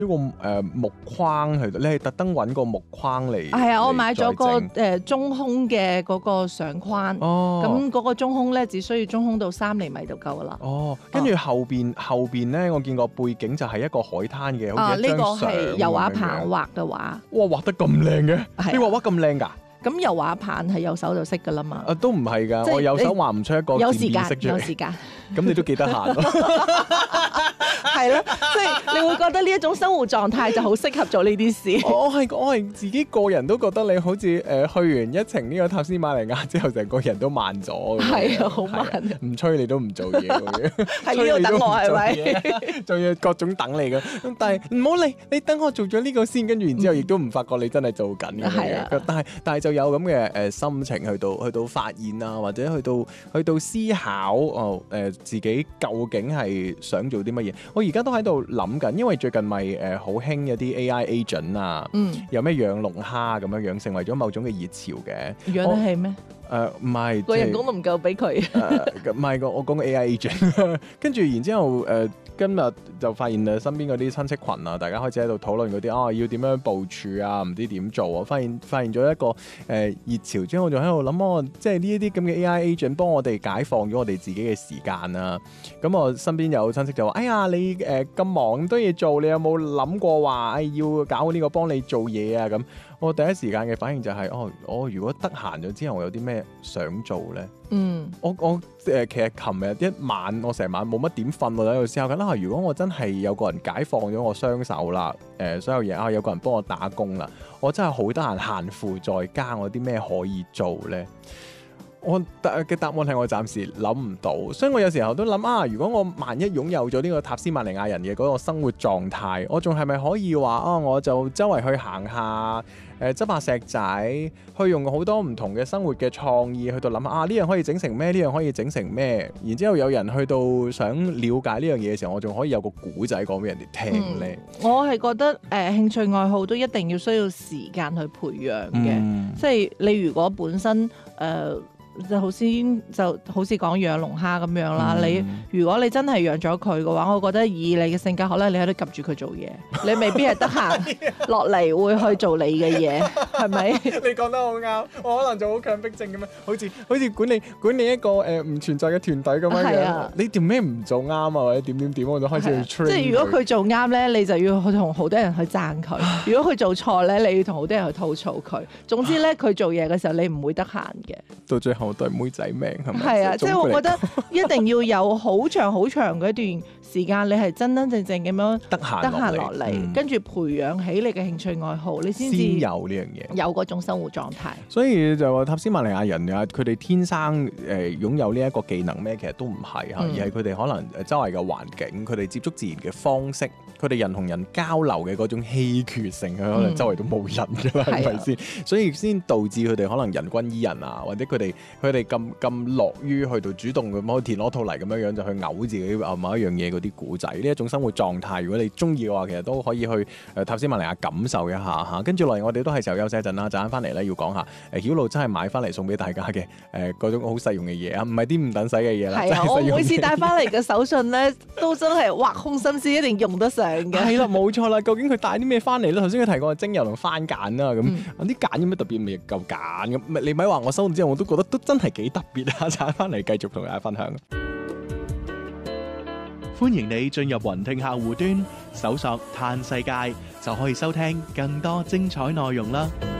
一個木框喺度，你係特登揾個木框嚟？ 係啊，我買咗個嚟再整中空嘅嗰個相框， 哦， 咁嗰個中空咧只需要中空到3厘米就夠噶啦。 哦，跟住後邊咧，我見個背景就係一個海灘嘅，好似一呢個張相係油畫咁樣棒畫嘅畫。 哇，畫得咁靚嘅， 係啊你畫畫咁靚㗎？ 咁油畫棒係右手就識噶啦嘛。 都唔係㗎， 即係我右手畫唔出一個有時間漸變色出嚟， 有時間咁你都幾得閒咯。 係咯，即係你會覺得呢一種生活狀態就好適合做呢啲事。 我係自己個人都覺得你好似去完一程呢個塔斯馬尼亞之後，成個人都慢咗咁樣。 係啊，好慢啊， 唔催你都唔做嘢咁樣， 喺呢度等我係咪？ 仲要各種等你嘅，咁但係唔好理，你等我做咗呢個先，跟住然之後亦都唔發覺你真係做緊嘅。 係啊但係就有咁嘅心情去到發現啊，或者去到思考自己究竟係想做啲乜嘢。我而家都喺度諗緊，因為最近咪好興有啲 AI agent 啊，有咩養龍蝦咁樣成為咗某種嘅熱潮嘅。 養得起咩？ 唔係個人工都唔夠俾佢。 唔係我講個 AI agent， 跟住然之後今日就發現身邊嗰啲親戚群啊，大家開始喺度討論嗰啲要點樣部署啊，唔知點做啊，發現咗一個熱潮之後，我就喺度諗即係呢一啲咁嘅 AI agent 幫我哋解放咗我哋自己嘅時間啊。咁我身邊有親戚就話：哎呀，你咁忙多嘢做，你有冇諗過話要搞呢個幫你做嘢啊？咁我第一時間嘅反應就係我如果得閒咗之後，我有啲咩想做咧？我其實琴日一晚我成晚冇乜點瞓，我喺度思考緊如果我真係有個人解放咗我雙手啦，所有嘢有個人幫我打工啦，我真係好得閒閒賦在家，我有啲咩可以做咧？我嘅答案係我暫時諗唔到，所以我有時候都諗如果我萬一擁有咗呢個塔斯曼尼亞人嘅嗰個生活狀態，我仲係咪可以話我就周圍去行下，執下石仔，去用好多唔同嘅生活嘅創意去到諗呢樣可以整成咩？呢樣可以整成咩？然之後有人去到想了解呢樣嘢嘅時候，我仲可以有個古仔講俾人哋聽咧。 我係覺得興趣愛好都一定要需要時間去培養嘅，即係你如果本身就好似講養龍蝦咁樣啦，你如果你真係養咗佢嘅話，我覺得以你嘅性格，可能你喺度夾住佢做嘢，你未必係得閒落嚟會去做你嘅嘢，係咪？ 你講得好啱，我可能就好強迫症咁樣，好似管理一個唔存在嘅團隊咁樣樣。你做咩唔做啱或者點，我就開始去 train。即係如果佢做啱咧，你就要去同好多人去讚佢；如果佢做錯咧，你要同好多人去吐槽佢。總之咧，佢做嘢嘅時候，你唔會得閒嘅。 到最後都係妹仔命，係咪？ 係啊，即係我覺得一定要有好長好長嘅一段時間，你係真真正正咁樣得閒落嚟，跟住培養起你嘅興趣愛好，你先有呢樣嘢， 有嗰種生活狀態。 所以就話塔斯曼尼亞人佢哋天生擁有呢一個技能咩？其實都唔係而係佢哋可能周圍嘅環境，佢哋接觸自然嘅方式，佢哋人同人交流嘅嗰種稀缺性，可能周圍都冇人㗎啦，係咪先？所以先導致佢哋可能人均醫人啊，或者佢哋咁樂於去到主動咁好似田螺兔泥咁樣就去嘔自己某一樣嘢嗰啲古仔，呢一種生活狀態，如果你中意嘅話，其實都可以去塔斯曼尼亞感受一下嚇。跟住落嚟，我哋都係時候休息一陣啦，陣間翻嚟咧要講下曉露真係買翻嚟送俾大家嘅嗰種好實用嘅嘢啊，唔係啲唔等使嘅嘢啦。係啊， 我每次帶翻嚟嘅手信咧，都真係挖空心思一定用得上嘅。 係啦，冇錯啦。究竟佢帶啲咩翻嚟咧？頭先佢提過精油同番梘啦，咁啲梘有咩特別？未夠梘咁，你咪話我收完之後，我都覺得都真係幾特別啊！陣間翻嚟繼續同大家分享。 歡迎你進入雲聽客戶端，搜索嘆世界就可以收聽更多精彩內容啦。